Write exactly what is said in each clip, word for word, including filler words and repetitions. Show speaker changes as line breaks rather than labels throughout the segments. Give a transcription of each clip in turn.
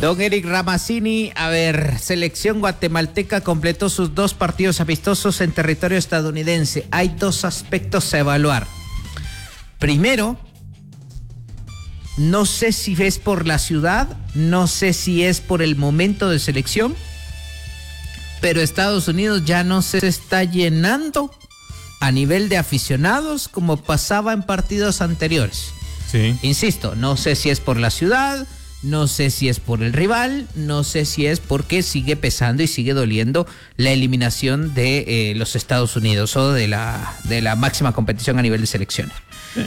Don Eric Ramazzini, a ver, selección guatemalteca completó sus dos partidos amistosos en territorio estadounidense. Hay dos aspectos a evaluar. Primero, no sé si es por la ciudad, no sé si es por el momento de selección, pero Estados Unidos ya no se está llenando a nivel de aficionados como pasaba en partidos anteriores.
Sí.
Insisto, no sé si es por la ciudad, no sé si es por el rival, no sé si es porque sigue pesando y sigue doliendo la eliminación de eh, los Estados Unidos o de la, de la máxima competición a nivel de selecciones. Sí.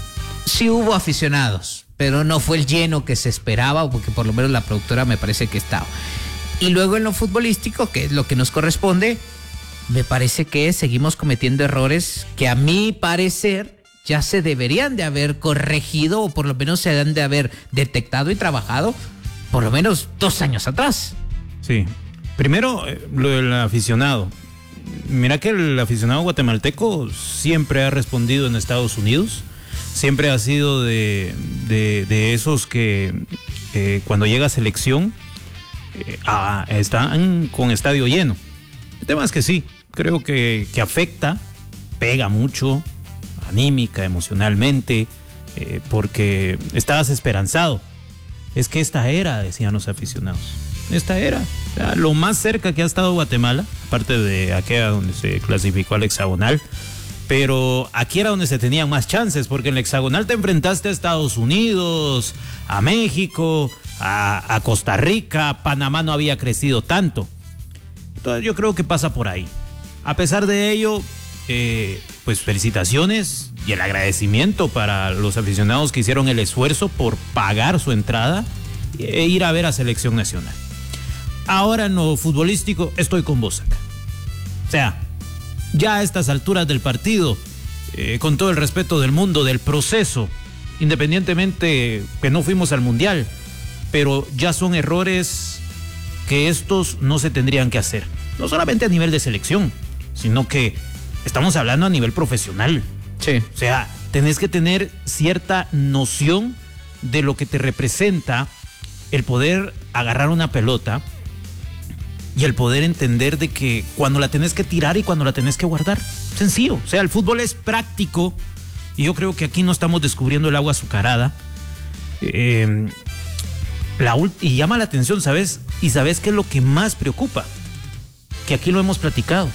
Sí hubo aficionados, pero no fue el lleno que se esperaba, porque por lo menos la productora me parece que estaba. Y luego en lo futbolístico, que es lo que nos corresponde, me parece que seguimos cometiendo errores que a mi parecer ya se deberían de haber corregido o por lo menos se han de haber detectado y trabajado por lo menos dos años atrás.
Sí. Primero, eh, lo del aficionado. Mira que el aficionado guatemalteco siempre ha respondido en Estados Unidos. Siempre ha sido de, de, de esos que eh, cuando llega a selección eh, ah, están con estadio lleno. El tema es que sí, creo que, que afecta, pega mucho, anímica, emocionalmente, eh, porque estabas esperanzado. Es que esta era, decían los aficionados, esta era, o sea, lo más cerca que ha estado Guatemala, aparte de aquella donde se clasificó al hexagonal, pero aquí era donde se tenían más chances, porque en el hexagonal te enfrentaste a Estados Unidos, a México, a, a Costa Rica, Panamá no había crecido tanto. Entonces yo creo que pasa por ahí. A pesar de ello, eh, pues felicitaciones y el agradecimiento para los aficionados que hicieron el esfuerzo por pagar su entrada e ir a ver a Selección Nacional. Ahora en lo futbolístico estoy con vos acá. O sea, ya a estas alturas del partido, eh, con todo el respeto del mundo, del proceso, independientemente que no fuimos al Mundial, pero ya son errores que estos no se tendrían que hacer. No solamente a nivel de selección, sino que estamos hablando a nivel profesional.
Sí.
O sea, tenés que tener cierta noción de lo que te representa el poder agarrar una pelota y el poder entender de que cuando la tenés que tirar y cuando la tenés que guardar. Sencillo. O sea, el fútbol es práctico y yo creo que aquí no estamos descubriendo el agua azucarada. Eh, la, y llama la atención, ¿sabes? Y ¿sabes qué es lo que más preocupa? Que aquí lo hemos platicado.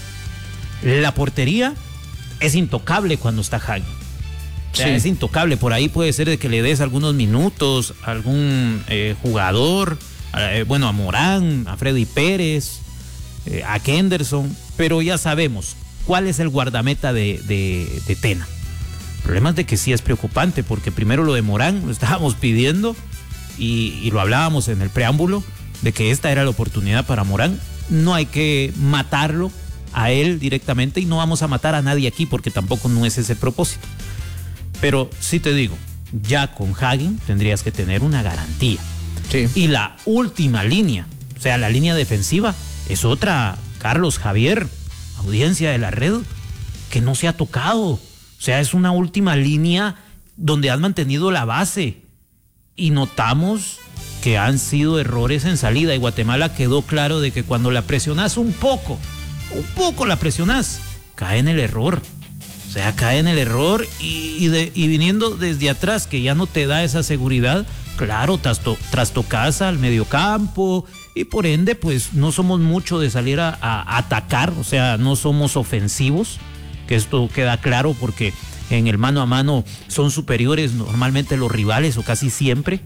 La portería es intocable cuando está Hagen. O sea, sí. Es intocable. Por ahí puede ser de que le des algunos minutos a algún eh, jugador, eh, bueno, a Morán, a Freddy Pérez, eh, a Kenderson, pero ya sabemos cuál es el guardameta de, de, de Tena. El problema es de que sí es preocupante, porque primero lo de Morán lo estábamos pidiendo y, y lo hablábamos en el preámbulo, de que esta era la oportunidad para Morán. No hay que matarlo a él directamente y no vamos a matar a nadie aquí porque tampoco no es ese el propósito. Pero sí te digo, ya con Hagen tendrías que tener una garantía.
Sí.
Y la última línea, o sea, la línea defensiva, es otra, Carlos Javier, audiencia de la red, que no se ha tocado. O sea, es una última línea donde has mantenido la base y notamos que han sido errores en salida y Guatemala quedó claro de que cuando la presionás un poco, un poco la presionás, cae en el error. O sea, cae en el error y, y, de, y viniendo desde atrás, que ya no te da esa seguridad, claro, trasto, trastocas al mediocampo y por ende, pues no somos mucho de salir a, a atacar, o sea, no somos ofensivos, que esto queda claro porque en el mano a mano son superiores normalmente los rivales o casi siempre,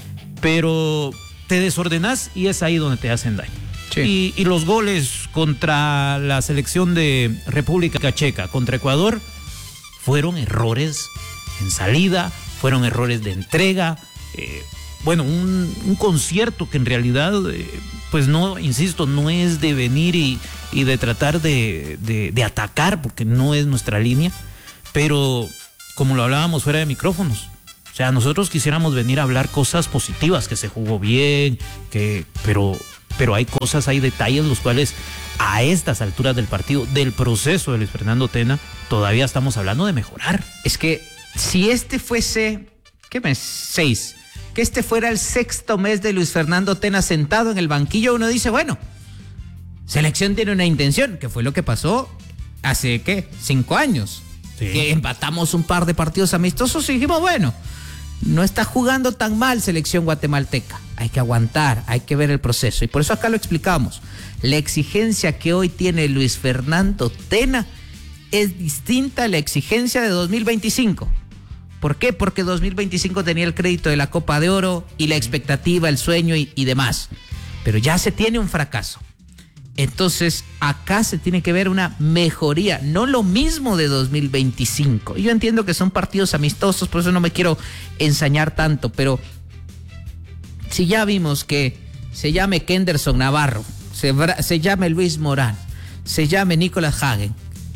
pero te desordenás y es ahí donde te hacen daño. Sí. Y, y los goles contra la selección de República Checa, contra Ecuador, fueron errores en salida, fueron errores de entrega. Eh, bueno, un, un concierto que en realidad, eh, pues no, insisto, no es de venir y, y de tratar de, de, de atacar, porque no es nuestra línea, pero como lo hablábamos fuera de micrófonos, o sea, nosotros quisiéramos venir a hablar cosas positivas, que se jugó bien, que, pero... pero hay cosas, hay detalles los cuales a estas alturas del partido, del proceso de Luis Fernando Tena, todavía estamos hablando de mejorar.
Es que si este fuese, ¿qué mes? Seis, que este fuera el sexto mes de Luis Fernando Tena sentado en el banquillo, uno dice, bueno, selección tiene una intención, que fue lo que pasó hace, ¿qué? Cinco años. Sí. Que empatamos un par de partidos amistosos y dijimos, bueno, no está jugando tan mal selección guatemalteca. Hay que aguantar, hay que ver el proceso. Y por eso acá lo explicamos. La exigencia que hoy tiene Luis Fernando Tena es distinta a la exigencia de dos mil veinticinco. ¿Por qué? Porque dos mil veinticinco tenía el crédito de la Copa de Oro y la expectativa, el sueño y, y demás. Pero ya se tiene un fracaso. Entonces, acá se tiene que ver una mejoría, no lo mismo de dos mil veinticinco. Yo entiendo que son partidos amistosos, por eso no me quiero ensañar tanto, pero si ya vimos que se llame Kenderson Navarro, se, se llame Luis Morán, se llame Nicolás Hagen,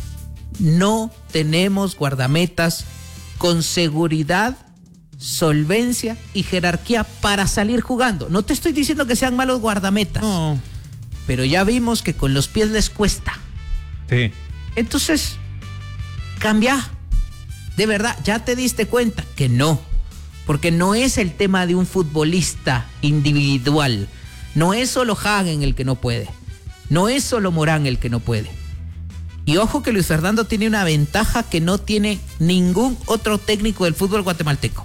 no tenemos guardametas con seguridad, solvencia y jerarquía para salir jugando. No te estoy diciendo que sean malos guardametas. No. Pero ya vimos que con los pies les cuesta.
Sí.
Entonces, cambia. De verdad, ya te diste cuenta que no. Porque no es el tema de un futbolista individual. No es solo Hagen el que no puede. No es solo Morán el que no puede. Y ojo que Luis Fernando tiene una ventaja que no tiene ningún otro técnico del fútbol guatemalteco.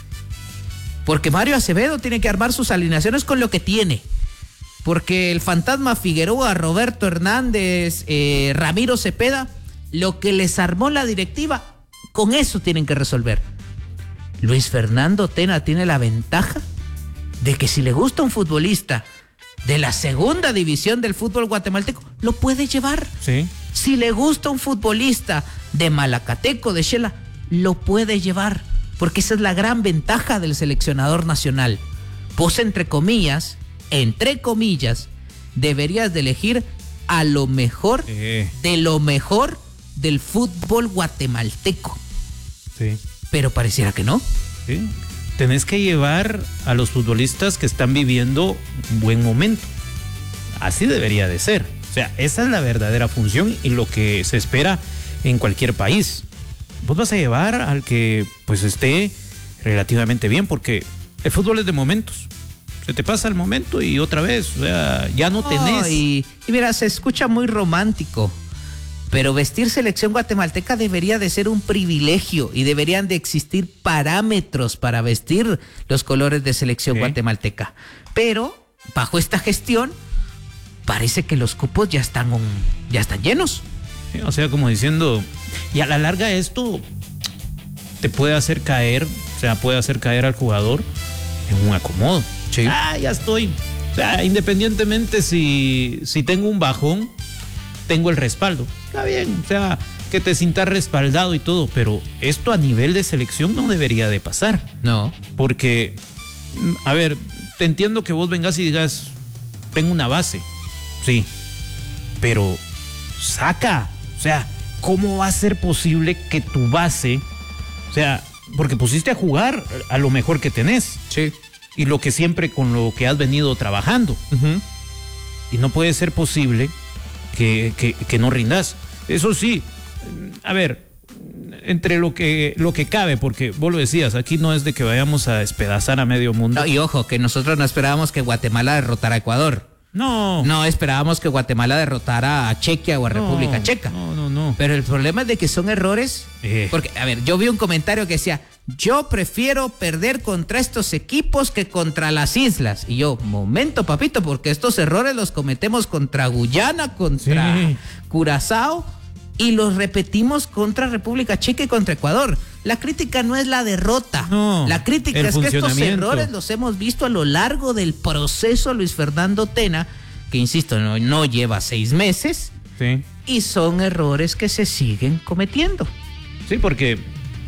Porque Mario Acevedo tiene que armar sus alineaciones con lo que tiene. Porque el fantasma Figueroa, Roberto Hernández, eh, Ramiro Cepeda, lo que les armó la directiva, con eso tienen que resolver. Luis Fernando Tena tiene la ventaja de que si le gusta un futbolista de la segunda división del fútbol guatemalteco, lo puede llevar.
Sí.
Si le gusta un futbolista de Malacateco, de Shela, lo puede llevar. Porque esa es la gran ventaja del seleccionador nacional. Vos, entre comillas... entre comillas, deberías de elegir a lo mejor eh. de lo mejor del fútbol guatemalteco.
Sí.
Pero pareciera que no.
Sí. Tenés que llevar a los futbolistas que están viviendo un buen momento. Así debería de ser. O sea, esa es la verdadera función y lo que se espera en cualquier país. Vos vas a llevar al que pues esté relativamente bien, porque el fútbol es de momentos. Se te pasa el momento y otra vez, o sea, ya no tenés.
Oh, y, y mira, se escucha muy romántico, pero vestir selección guatemalteca debería de ser un privilegio y deberían de existir parámetros para vestir los colores de selección ¿Qué? guatemalteca. Pero, bajo esta gestión, parece que los cupos ya están, un, ya están llenos.
Sí, o sea, como diciendo, y a la larga esto te puede hacer caer, o sea, puede hacer caer al jugador en un acomodo. Sí. Ah, ya estoy. O sea, independientemente si, si tengo un bajón, tengo el respaldo. Está bien, o sea, que te sientas respaldado y todo, pero esto a nivel de selección no debería de pasar.
No.
Porque, a ver, te entiendo que vos vengas y digas, tengo una base. Sí. Pero, saca. O sea, ¿cómo va a ser posible que tu base, o sea, porque pusiste a jugar a lo mejor que tenés?
Sí.
Y lo que siempre con lo que has venido trabajando. Uh-huh. Y no puede ser posible que, que, que no rindas. Eso sí, a ver, entre lo que, lo que cabe, porque vos lo decías, aquí no es de que vayamos a despedazar a medio mundo.
No, y ojo, que nosotros no esperábamos que Guatemala derrotara a Ecuador.
No.
No esperábamos que Guatemala derrotara a Chequia o a República
no,
Checa.
No, no, no.
Pero el problema es de que son errores. Eh. Porque, a ver, yo vi un comentario que decía, yo prefiero perder contra estos equipos que contra las islas. Y yo, momento, papito, porque estos errores los cometemos contra Guyana, contra sí. Curazao, y los repetimos contra República Checa y contra Ecuador. La crítica no es la derrota. No, la crítica es que estos errores los hemos visto a lo largo del proceso Luis Fernando Tena, que insisto, no, no lleva seis meses.
Sí.
Y son errores que se siguen cometiendo.
Sí, porque,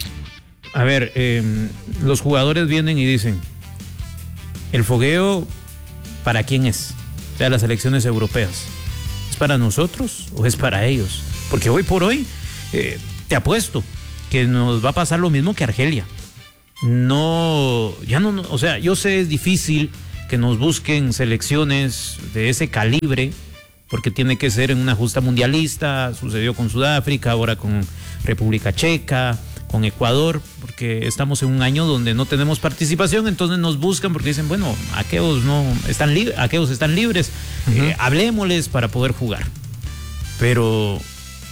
a ver, eh, los jugadores vienen y dicen, ¿el fogueo para quién es? O sea, las elecciones europeas. ¿Es para nosotros o es para ellos? Porque hoy por hoy, eh, te apuesto que nos va a pasar lo mismo que Argelia. No, ya no, o sea, yo sé es difícil que nos busquen selecciones de ese calibre, porque tiene que ser en una justa mundialista, sucedió con Sudáfrica, ahora con República Checa, con Ecuador, porque estamos en un año donde no tenemos participación, entonces nos buscan porque dicen, bueno, aquellos no están libres, aquellos están libres, uh-huh. eh, hablémosles para poder jugar. Pero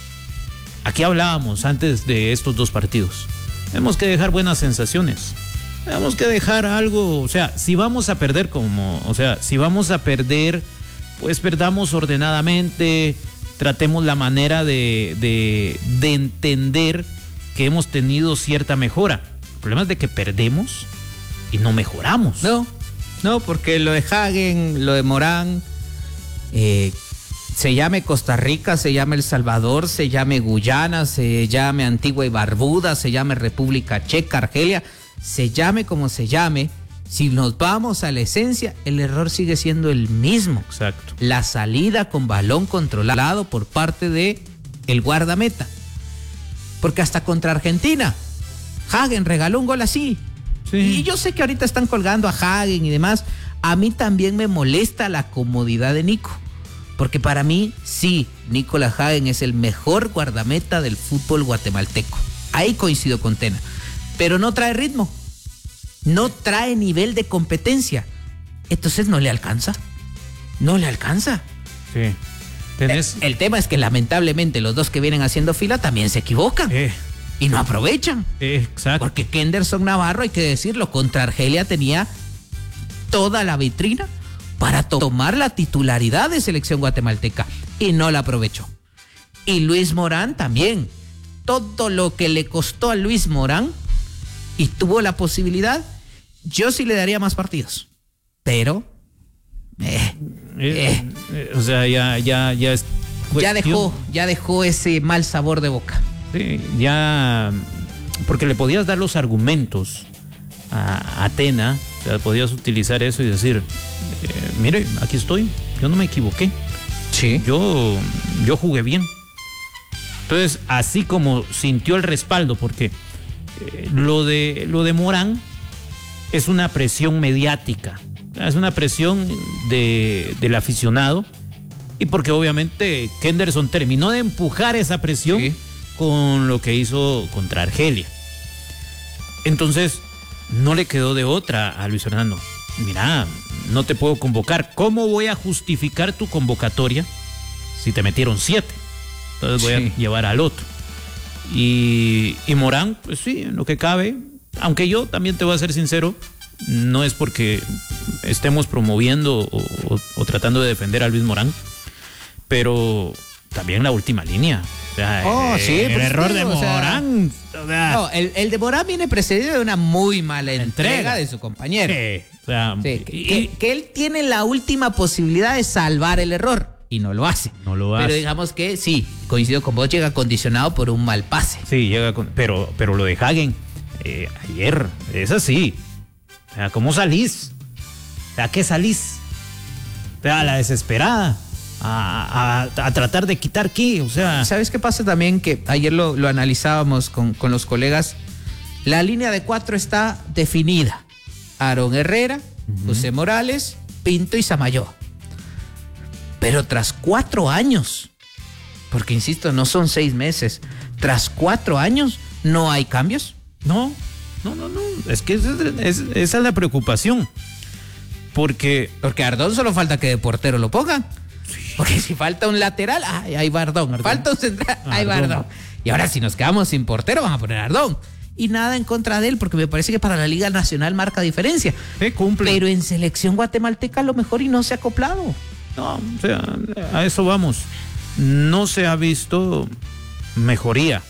aquí hablábamos antes de estos dos partidos. Tenemos que dejar buenas sensaciones. Tenemos que dejar algo, o sea, si vamos a perder como, o sea, si vamos a perder, pues perdamos ordenadamente, tratemos la manera de, de, de entender que hemos tenido cierta mejora. El problema es de que perdemos y no mejoramos.
No, no, porque lo de Hagen, lo de Morán, eh, se llame Costa Rica, se llame El Salvador, se llame Guyana, se llame Antigua y Barbuda, se llame República Checa, Argelia, se llame como se llame, si nos vamos a la esencia, el error sigue siendo el mismo.
Exacto.
La salida con balón controlado por parte de el guardameta. Porque hasta contra Argentina, Hagen regaló un gol así. Sí. Y yo sé que ahorita están colgando a Hagen y demás. A mí también me molesta la comodidad de Nico. Porque para mí, sí, Nicolás Hagen es el mejor guardameta del fútbol guatemalteco. Ahí coincido con Tena. Pero no trae ritmo, no trae nivel de competencia. Entonces no le alcanza, no le alcanza.
Sí. ¿Tenés?
El, el tema es que lamentablemente los dos que vienen haciendo fila también se equivocan eh. y no aprovechan.
Eh, exacto.
Porque Kenderson Navarro, hay que decirlo, contra Argelia tenía toda la vitrina para to- tomar la titularidad de selección guatemalteca y no la aprovechó. Y Luis Morán también. Todo lo que le costó a Luis Morán y tuvo la posibilidad, yo sí le daría más partidos. Pero, eh,
eh, eh, o sea, ya, ya, ya es
ya dejó, ya dejó ese mal sabor de boca.
Sí, ya, porque le podías dar los argumentos a Atena, o sea, podías utilizar eso y decir, eh, mire, aquí estoy, yo no me equivoqué.
Sí.
Yo, yo jugué bien. Entonces, así como sintió el respaldo, porque eh, lo de lo de Morán es una presión mediática, es una presión de, del aficionado, y porque obviamente Kenderson terminó de empujar esa presión sí. con lo que hizo contra Argelia. Entonces, no le quedó de otra a Luis Fernando. Mira, no te puedo convocar. ¿Cómo voy a justificar tu convocatoria si te metieron siete? Entonces voy sí. a llevar al otro. Y, y Morán, pues sí, en lo que cabe. Aunque yo también te voy a ser sincero, no es porque estemos promoviendo o, o, o tratando de defender a Luis Morán, pero también la última línea. O sea,
oh,
el,
sí,
el
pues
error
sí,
de
o
Morán.
Sea,
o sea,
no, el, el de Morán viene precedido de una muy mala entrega, entrega de su compañero.
Sí, o sea,
sí,
y,
que, que él tiene la última posibilidad de salvar el error. Y no lo hace.
No lo hace.
Pero digamos que sí, coincido con vos, llega condicionado por un mal pase.
Sí, llega con, pero, pero lo de Hagen, eh, ayer, es así. O sea, ¿cómo salís? O sea, ¿a qué salís? O sea, a la desesperada. A, a, a tratar de quitar qué, o sea.
¿Sabes qué pasa también? Que ayer lo, lo analizábamos con, con los colegas. La línea de cuatro está definida. Aaron Herrera, uh-huh. José Morales, Pinto y Samayoa. Pero tras cuatro años, porque insisto, no son seis meses, tras cuatro años, ¿no hay cambios?
No, no, no, no. Es que esa es, esa es la preocupación. Porque...
Porque a Ardón solo falta que de portero lo pongan. Sí. Porque si falta un lateral, ay, hay Ardón. Ardón. Falta un central, hay Ardón. Y ahora si nos quedamos sin portero, van a poner a Ardón. Y nada en contra de él, porque me parece que para la Liga Nacional marca diferencia.
Sí, cumple.
Pero en selección guatemalteca a lo mejor y no se ha acoplado.
No, o sea, a eso vamos. No se ha visto mejoría.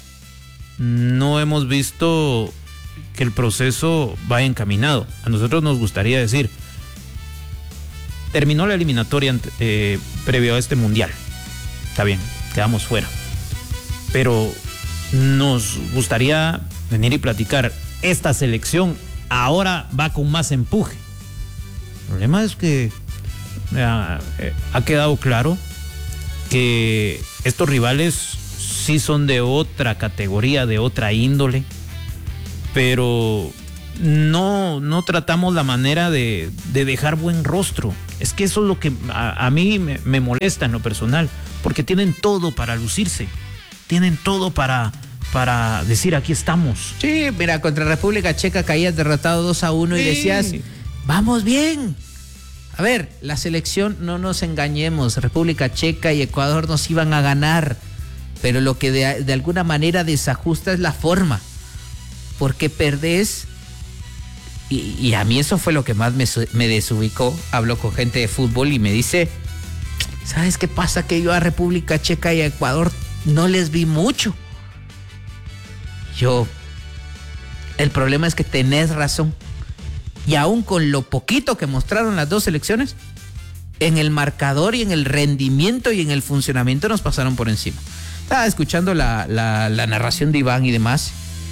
No hemos visto que el proceso va encaminado. A nosotros nos gustaría decir, terminó la eliminatoria eh, previo a este mundial. Está bien, quedamos fuera. Pero nos gustaría venir y platicar, esta selección ahora va con más empuje. El problema es que Ha, ha quedado claro que estos rivales sí son de otra categoría, de otra índole, pero no, no tratamos la manera de, de dejar buen rostro. Es que eso es lo que a, a mí me, me molesta en lo personal, porque tienen todo para lucirse, tienen todo para, para decir aquí estamos.
Sí, mira, contra República Checa caías derrotado dos a uno y
Sí.
decías, vamos bien. A ver, la selección, no nos engañemos, República Checa y Ecuador nos iban a ganar, pero lo que de, de alguna manera desajusta es la forma, porque perdés, y, y a mí eso fue lo que más me, me desubicó. Hablo con gente de fútbol y me dice, ¿sabes qué pasa? Que yo a República Checa y a Ecuador no les vi mucho. Yo, el problema es que tenés razón. Y aún con lo poquito que mostraron las dos selecciones, en el marcador y en el rendimiento y en el funcionamiento nos pasaron por encima. Estaba escuchando la, la, la narración de Iván y demás,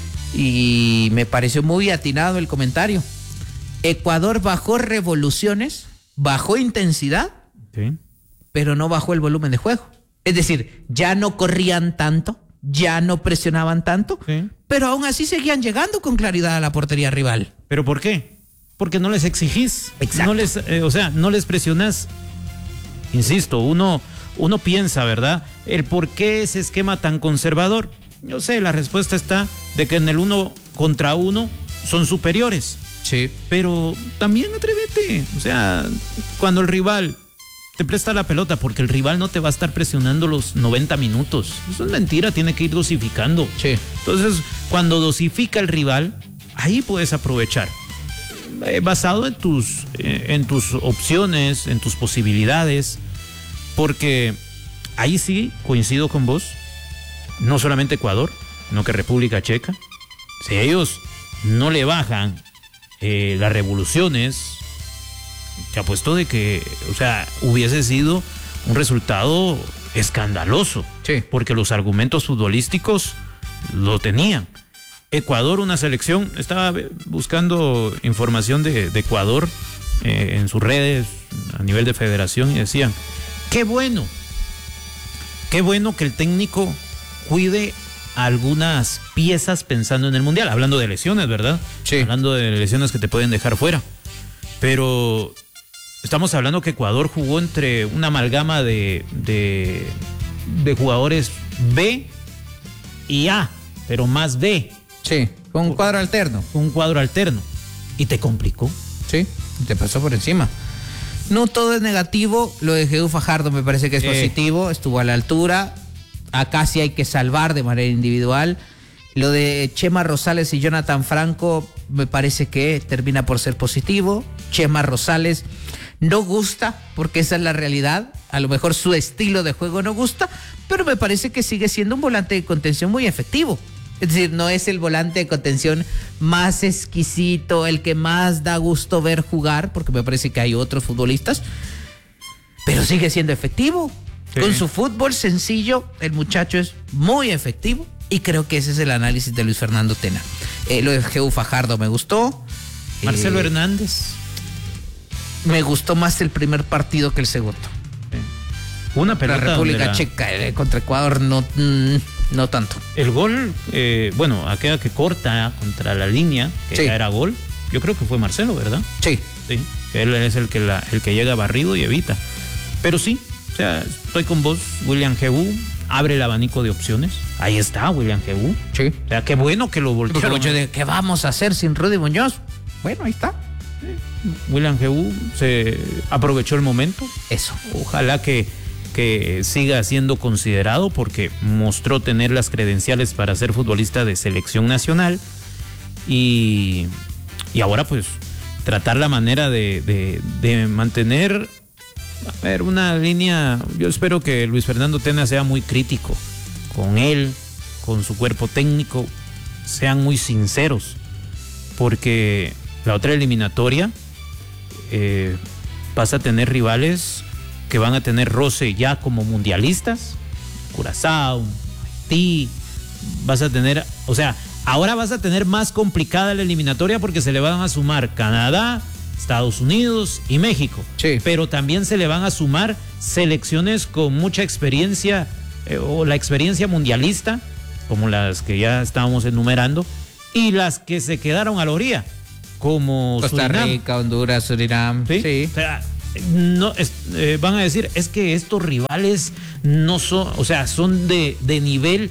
y me pareció muy atinado el comentario. Ecuador bajó revoluciones, bajó intensidad,
Sí.
pero no bajó el volumen de juego. Es decir, ya no corrían tanto, ya no presionaban tanto,
Sí.
pero aún así seguían llegando con claridad a la portería rival.
¿Pero por qué? Porque no les exigís.
Exacto.
No les, eh, o sea, no les presionás. Insisto, uno, uno piensa, ¿verdad? El por qué ese esquema tan conservador. Yo sé, la respuesta está de que en el uno contra uno son superiores.
Sí.
Pero también atrévete. O sea, cuando el rival te presta la pelota, porque el rival no te va a estar presionando los noventa minutos. Eso es mentira, tiene que ir dosificando.
Sí.
Entonces, cuando dosifica el rival, ahí puedes aprovechar. Eh, basado en tus, eh, en tus opciones, en tus posibilidades, porque ahí sí coincido con vos, no solamente Ecuador, sino que República Checa. Si ellos no le bajan eh, las revoluciones, te apuesto de que, o sea, hubiese sido un resultado escandaloso,
Sí.
porque los argumentos futbolísticos lo tenían. Ecuador, una selección, estaba buscando información de, de Ecuador eh, en sus redes a nivel de federación y decían, qué bueno, qué bueno que el técnico cuide algunas piezas pensando en el Mundial, hablando de lesiones, ¿verdad?
Sí.
Hablando de lesiones que te pueden dejar fuera. Pero estamos hablando que Ecuador jugó entre una amalgama de, de, de jugadores B y A, pero más B.
Sí, con un cuadro alterno.
Un cuadro alterno. Y te complicó.
Sí, te pasó por encima. No todo es negativo. Lo de Edu Fajardo me parece que es
Eh.
positivo. Estuvo a la altura. Acá sí hay que salvar de manera individual. Lo de Chema Rosales y Jonathan Franco me parece que termina por ser positivo. Chema Rosales no gusta, porque esa es la realidad. A lo mejor su estilo de juego no gusta, pero me parece que sigue siendo un volante de contención muy efectivo. Es decir, no es el volante de contención más exquisito, el que más da gusto ver jugar, porque me parece que hay otros futbolistas, pero sigue siendo efectivo.
Sí.
Con su fútbol sencillo, el muchacho es muy efectivo, y creo que ese es el análisis de Luis Fernando Tena. Eh, lo de Edu Fajardo me gustó.
Marcelo
Eh,
Hernández.
Me gustó más el primer partido que el segundo.
Una
La
pelota
República
donde la-
Checa eh, contra Ecuador no, mm, no tanto.
El gol, eh, bueno, aquella que corta contra la línea, que
Sí.
ya era gol, yo creo que fue Marcelo, ¿verdad?
Sí.
Sí, que él es el que, la, el que llega barrido y evita. Pero sí, o sea, estoy con vos, William Jebú, abre el abanico de opciones. Ahí está William Jebú.
Sí.
O sea, qué bueno que lo
Porque
voltearon.
mucho de, ¿qué vamos a hacer sin Rudy Muñoz? Bueno, ahí está.
William Jebú se aprovechó el momento.
Eso.
Ojalá que, que siga siendo considerado, porque mostró tener las credenciales para ser futbolista de selección nacional. Y, y ahora pues tratar la manera de, de, de mantener, a ver, una línea. Yo espero que Luis Fernando Tena sea muy crítico con él, con su cuerpo técnico, sean muy sinceros, porque la otra eliminatoria eh, vas a tener rivales que van a tener roce ya como mundialistas, Curazao, Haití, vas a tener, o sea, ahora vas a tener más complicada la eliminatoria porque se le van a sumar Canadá, Estados Unidos y México.
Sí.
Pero también se le van a sumar selecciones con mucha experiencia eh, o la experiencia mundialista, como las que ya estábamos enumerando, y las que se quedaron a la orilla, como
Costa
Surinam.
Rica, Honduras, Surinam.
¿Sí?
Sí.
O sea, no, es- eh, van a decir, es que estos rivales no son, o sea, son de, de nivel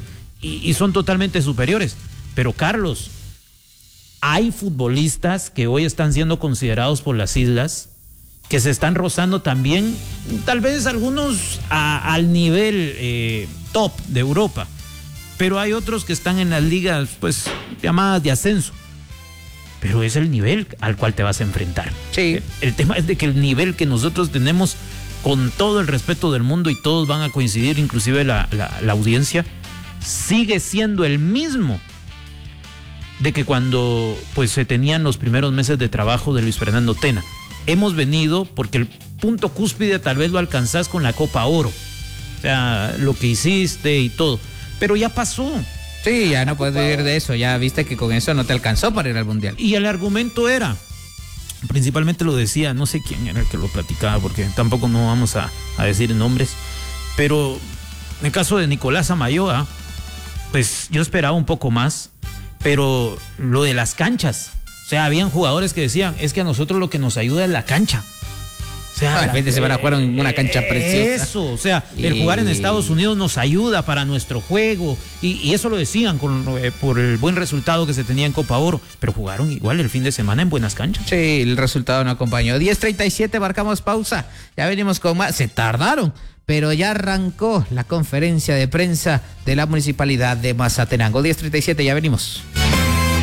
y, y son totalmente superiores. Pero Carlos, hay futbolistas que hoy están siendo considerados por las islas que se están rozando también, tal vez algunos a, al nivel eh, top de Europa, pero hay otros que están en las ligas pues llamadas de ascenso. Pero es el nivel al cual te vas a enfrentar.
Sí.
El, el tema es de que el nivel que nosotros tenemos, con todo el respeto del mundo, y todos van a coincidir, inclusive la, la, la audiencia, sigue siendo el mismo de que cuando pues se tenían los primeros meses de trabajo de Luis Fernando Tena. Hemos venido, porque el punto cúspide tal vez lo alcanzás con la Copa Oro, o sea, lo que hiciste y todo, pero ya pasó.
Sí, ya no puedes vivir de eso, ya viste que con eso no te alcanzó para ir al Mundial.
Y el argumento era, principalmente lo decía, no sé quién era el que lo platicaba, porque tampoco no vamos a, a decir nombres, pero en el caso de Nicolás Amayoa, pues yo esperaba un poco más, pero lo de las canchas, o sea, habían jugadores que decían, es que a nosotros lo que nos ayuda es la cancha. O sea,
ah, el fin de semana jugaron en una cancha preciosa.
Eso, o sea, y... el jugar en Estados Unidos nos ayuda para nuestro juego. Y, y eso lo decían con, eh, por el buen resultado que se tenía en Copa Oro. Pero jugaron igual el fin de semana en buenas canchas.
Sí, el resultado no acompañó. diez treinta y siete, marcamos pausa. Ya venimos con más. Se tardaron, pero ya arrancó la conferencia de prensa de la Municipalidad de Mazatenango. diez treinta y siete, ya venimos.